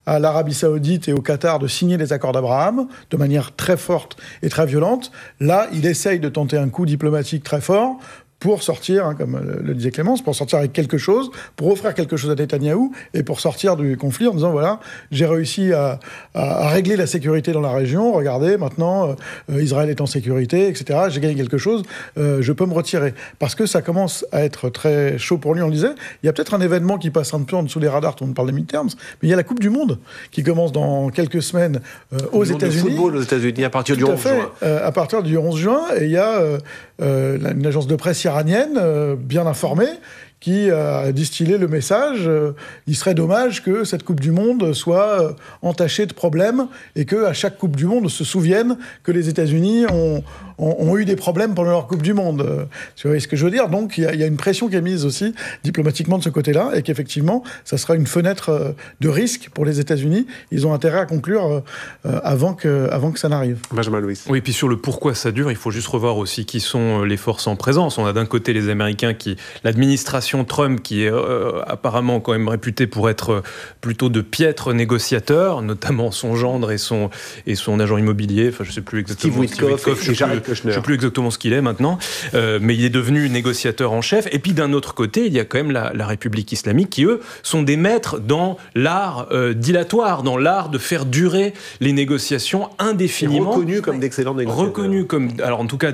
à l'Arabie Saoudite et au Qatar de signer les accords d'Abraham de manière très forte et très violente. Là, il essaye de tenter un coup diplomatique très fort pour sortir, comme le disait Clémence, pour sortir avec quelque chose, pour offrir quelque chose à Netanyahou et pour sortir du conflit en disant voilà, j'ai réussi à régler la sécurité dans la région, regardez, maintenant Israël est en sécurité, etc. J'ai gagné quelque chose, je peux me retirer. Parce que ça commence à être très chaud pour lui, on le disait. Il y a peut-être un événement qui passe un peu en dessous des radars, tout le monde parle des midterms, mais il y a la Coupe du Monde qui commence dans quelques semaines aux États-Unis. Le football aux États-Unis à partir du 11 juin. À partir du 11 juin, et il y a une agence de presse iranienne, bien informée, qui a distillé le message il serait dommage que cette Coupe du Monde soit entachée de problèmes et qu'à chaque Coupe du Monde, on se souvienne que les États-Unis ont eu des problèmes pendant leur Coupe du Monde. Tu vois ce que je veux dire ? Donc, il y a une pression qui est mise aussi diplomatiquement de ce côté-là et qu'effectivement, ça sera une fenêtre de risque pour les États-Unis. Ils ont intérêt à conclure avant que ça n'arrive. Benjamin Louis. Oui, et puis sur le pourquoi ça dure, il faut juste revoir aussi qui sont les forces en présence. On a d'un côté les Américains l'administration Trump qui est apparemment quand même réputée pour être plutôt de piètres négociateurs, notamment son gendre et son agent immobilier. Enfin, je sais plus exactement. Steve Witkoff et Jared Kushner. Je sais plus exactement ce qu'il est maintenant, mais il est devenu négociateur en chef. Et puis d'un autre côté, il y a quand même la République islamique qui, eux, sont des maîtres dans l'art dilatoire, dans l'art de faire durer les négociations indéfiniment. Reconnus comme d'excellents négociateurs. Reconnus comme, alors en tout cas,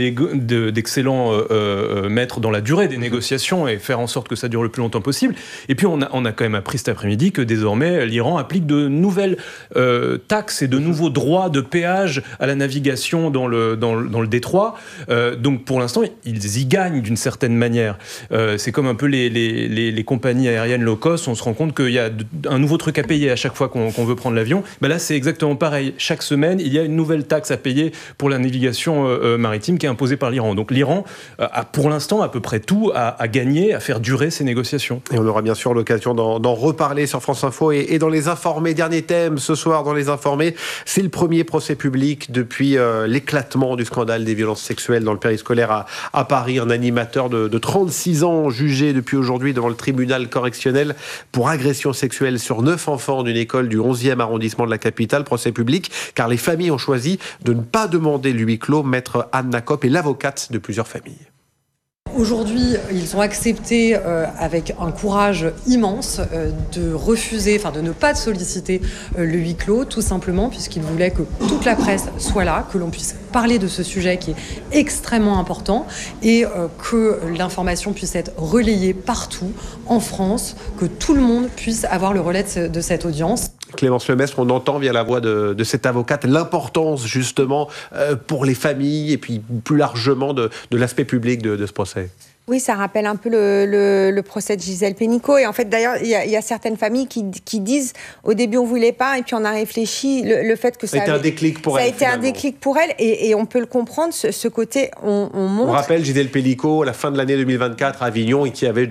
d'excellents maîtres dans la durée des négociations et faire en sorte que ça dure le plus longtemps possible. Et puis on a quand même appris cet après-midi que désormais l'Iran applique de nouvelles taxes et de nouveaux droits de péage à la navigation dans le détroit. Donc pour l'instant, ils y gagnent d'une certaine manière. C'est comme un peu les compagnies aériennes low cost, on se rend compte qu'il y a un nouveau truc à payer à chaque fois qu'on veut prendre l'avion. Ben là, c'est exactement pareil. Chaque semaine, il y a une nouvelle taxe à payer pour la navigation maritime qui est imposée par l'Iran. Donc l'Iran a pour l'instant à peu près tout à gagner, à faire durer ces négociations. Et on aura bien sûr l'occasion d'en reparler sur France Info et dans Les Informés. Dernier thème ce soir dans Les Informés, c'est le premier procès public depuis l'éclatement du scandale des violences sexuelles dans le périscolaire à Paris. Un animateur de 36 ans jugé depuis aujourd'hui devant le tribunal correctionnel pour agression sexuelle sur 9 enfants d'une école du 11e arrondissement de la capitale. Procès public car les familles ont choisi de ne pas demander le huis clos. Maître Anne Nakop est l'avocate de plusieurs familles. Aujourd'hui, ils ont accepté avec un courage immense de refuser, de ne pas solliciter le huis clos, tout simplement puisqu'ils voulaient que toute la presse soit là, que l'on puisse parler de ce sujet qui est extrêmement important et que l'information puisse être relayée partout en France, que tout le monde puisse avoir le relais de cette audience. Clémence Lemestre, on entend via la voix de cette avocate l'importance justement pour les familles et puis plus largement de l'aspect public de ce procès. Oui, ça rappelle un peu le procès de Gisèle Pénicaud. Et en fait, d'ailleurs, il y a certaines familles qui disent au début on voulait pas, et puis on a réfléchi. Le fait que ça a été un déclic pour elle. Ça a été un déclic pour elle, et on peut le comprendre. Ce côté, on montre. On rappelle Gisèle Pénicaud à la fin de l'année 2024 à Avignon, et qui avait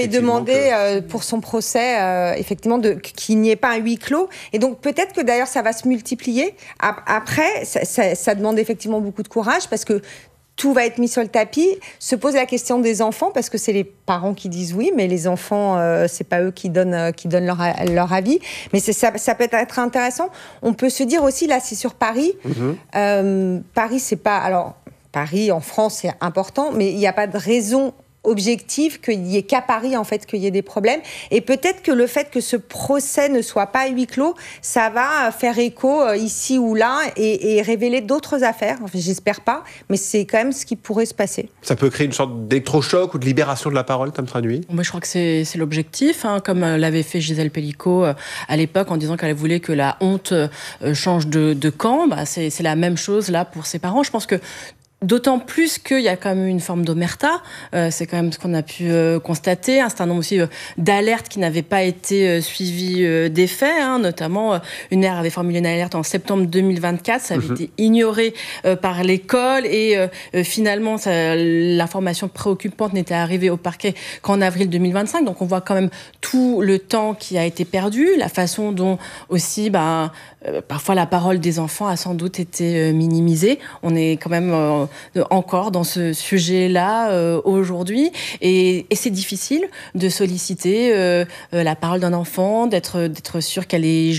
demandé pour son procès, effectivement, qu'il n'y ait pas un huis clos. Et donc peut-être que d'ailleurs ça va se multiplier. Après, ça demande effectivement beaucoup de courage parce que tout va être mis sur le tapis. Se pose la question des enfants, parce que c'est les parents qui disent oui, mais les enfants, c'est pas eux qui donnent leur avis. Mais ça peut être intéressant. On peut se dire aussi, là, c'est sur Paris. Paris, c'est pas... Alors, Paris, en France, c'est important, mais il n'y a pas de raison objectif qu'il n'y ait qu'à Paris, en fait, qu'il y ait des problèmes. Et peut-être que le fait que ce procès ne soit pas à huis clos, ça va faire écho ici ou là et révéler d'autres affaires. Enfin, j'espère pas, mais c'est quand même ce qui pourrait se passer. Ça peut créer une sorte d'électrochoc ou de libération de la parole, Tam Traduit ? Moi, je crois que c'est l'objectif, comme l'avait fait Gisèle Pénicaud à l'époque en disant qu'elle voulait que la honte change de camp. C'est la même chose là pour ses parents. Je pense que d'autant plus qu'il y a quand même une forme d'omerta, c'est quand même ce qu'on a pu constater, un certain nombre aussi d'alertes qui n'avaient pas été suivies des faits, notamment une mère avait formulé une alerte en septembre 2024, ça avait été ignoré par l'école et finalement l'information préoccupante n'était arrivée au parquet qu'en avril 2025, donc on voit quand même tout le temps qui a été perdu, la façon dont aussi parfois la parole des enfants a sans doute été minimisée, on est quand même encore dans ce sujet-là aujourd'hui. Et c'est difficile de solliciter la parole d'un enfant, d'être sûr qu'elle est